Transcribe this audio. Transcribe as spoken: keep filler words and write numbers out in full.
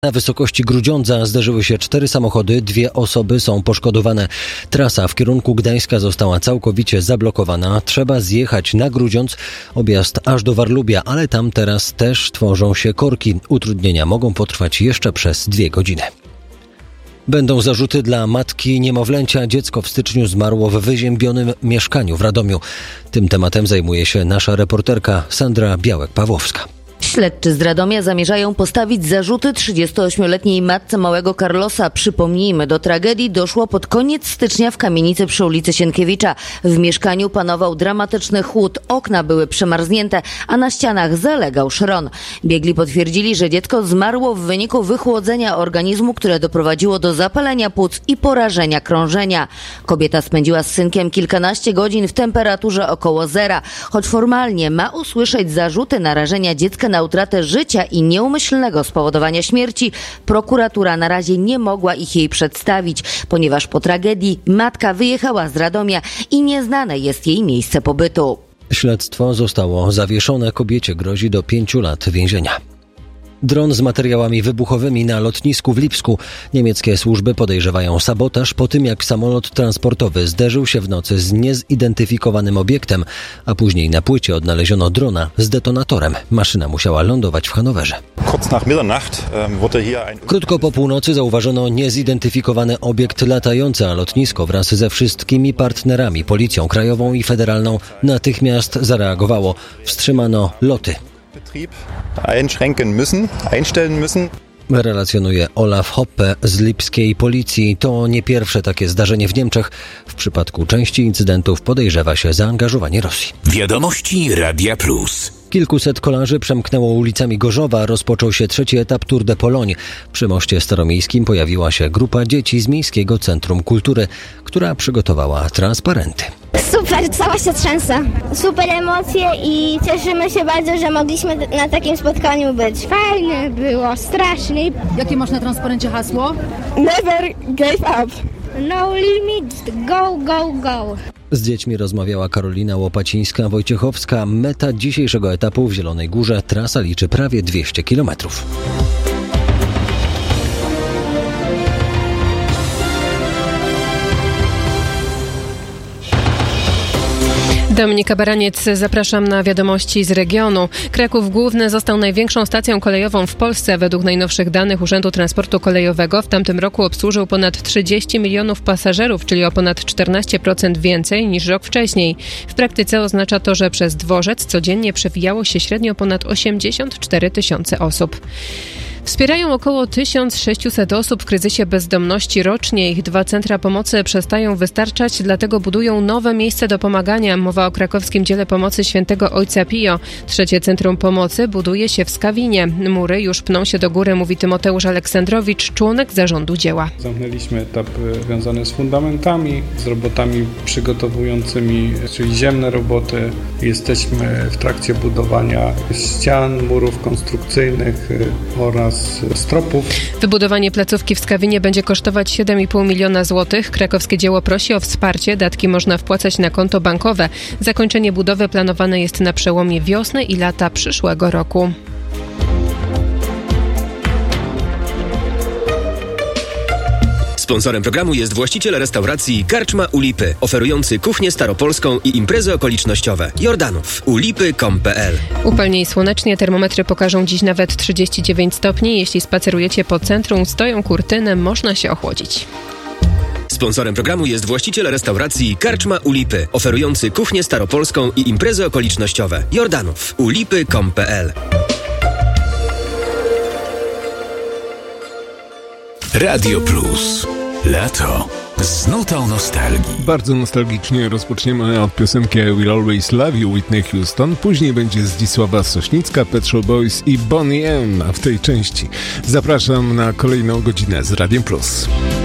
Na wysokości Grudziądza zderzyły się cztery samochody, dwie osoby są poszkodowane. Trasa w kierunku Gdańska została całkowicie zablokowana. Trzeba zjechać na Grudziądz, objazd aż do Warlubia, ale tam teraz też tworzą się korki. Utrudnienia mogą potrwać jeszcze przez dwie godziny. Będą zarzuty dla matki niemowlęcia. Dziecko w styczniu zmarło w wyziębionym mieszkaniu w Radomiu. Tym tematem zajmuje się nasza reporterka Sandra Białek-Pawłowska. Śledczy z Radomia zamierzają postawić zarzuty trzydziestoośmioletniej matce małego Carlosa. Przypomnijmy, do tragedii doszło pod koniec stycznia w kamienicy przy ulicy Sienkiewicza. W mieszkaniu panował dramatyczny chłód, okna były przemarznięte, a na ścianach zalegał szron. Biegli potwierdzili, że dziecko zmarło w wyniku wychłodzenia organizmu, które doprowadziło do zapalenia płuc i porażenia krążenia. Kobieta spędziła z synkiem kilkanaście godzin w temperaturze około zera. Choć formalnie ma usłyszeć zarzuty narażenia dziecka na utratę życia i nieumyślnego spowodowania śmierci, prokuratura na razie nie mogła ich jej przedstawić, ponieważ po tragedii matka wyjechała z Radomia i nieznane jest jej miejsce pobytu. Śledztwo zostało zawieszone. Kobiecie grozi do pięciu lat więzienia. Dron z materiałami wybuchowymi na lotnisku w Lipsku. Niemieckie służby podejrzewają sabotaż po tym, jak samolot transportowy zderzył się w nocy z niezidentyfikowanym obiektem, a później na płycie odnaleziono drona z detonatorem. Maszyna musiała lądować w Hanowerze. Krótko po północy zauważono niezidentyfikowany obiekt latający, a lotnisko wraz ze wszystkimi partnerami, Policją Krajową i Federalną, natychmiast zareagowało. Wstrzymano loty. Betrieb einschränken müssen, einstellen müssen. Relacjonuje Olaf Hoppe z lipskiej policji. To nie pierwsze takie zdarzenie w Niemczech. W przypadku części incydentów podejrzewa się zaangażowanie Rosji. Wiadomości Radia Plus. Kilkuset kolarzy przemknęło ulicami Gorzowa. Rozpoczął się trzeci etap Tour de Pologne. Przy moście staromiejskim pojawiła się grupa dzieci z Miejskiego Centrum Kultury, która przygotowała transparenty. Super, cała się trzęsę. Super emocje i cieszymy się bardzo, że mogliśmy na takim spotkaniu być. Fajne było, strasznie. Jakie masz na transparencie hasło? Never gave up. No limit, go, go, go. Z dziećmi rozmawiała Karolina Łopacińska-Wojciechowska. Meta dzisiejszego etapu w Zielonej Górze. Trasa liczy prawie dwieście kilometrów. Dominika Baraniec, zapraszam na wiadomości z regionu. Kraków Główny został największą stacją kolejową w Polsce. Według najnowszych danych Urzędu Transportu Kolejowego w tamtym roku obsłużył ponad trzydzieści milionów pasażerów, czyli o ponad czternaście procent więcej niż rok wcześniej. W praktyce oznacza to, że przez dworzec codziennie przewijało się średnio ponad osiemdziesiąt cztery tysiące osób. Wspierają około tysiąc sześćset osób w kryzysie bezdomności rocznie. Ich dwa centra pomocy przestają wystarczać, dlatego budują nowe miejsce do pomagania. Mowa o krakowskim dziele pomocy Świętego Ojca Pio. Trzecie centrum pomocy buduje się w Skawinie. Mury już pną się do góry, mówi Tymoteusz Aleksandrowicz, członek zarządu dzieła. Zamknęliśmy etap związany z fundamentami, z robotami przygotowującymi, czyli ziemne roboty. Jesteśmy w trakcie budowania ścian, murów konstrukcyjnych oraz stropów. Wybudowanie placówki w Skawinie będzie kosztować siedem i pół miliona złotych. Krakowskie dzieło prosi o wsparcie. Datki można wpłacać na konto bankowe. Zakończenie budowy planowane jest na przełomie wiosny i lata przyszłego roku. Sponsorem programu jest właściciel restauracji Karczma u Lipy, oferujący kuchnię staropolską i imprezy okolicznościowe. Jordanów. ulipy kropka com kropka pe el. Upalnie i słonecznie, termometry pokażą dziś nawet trzydzieści dziewięć stopni. Jeśli spacerujecie po centrum, stoją kurtyny, można się ochłodzić. Sponsorem programu jest właściciel restauracji Karczma u Lipy, oferujący kuchnię staropolską i imprezy okolicznościowe. Jordanów. ulipy kropka com kropka pe el. Radio Plus. Lato z nutą nostalgii. Bardzo nostalgicznie rozpoczniemy od piosenki I Will Always Love You Whitney Houston. Później będzie Zdzisława Sośnicka, Pet Shop Boys i Bonnie M w tej części. Zapraszam na kolejną godzinę z Radiem Plus.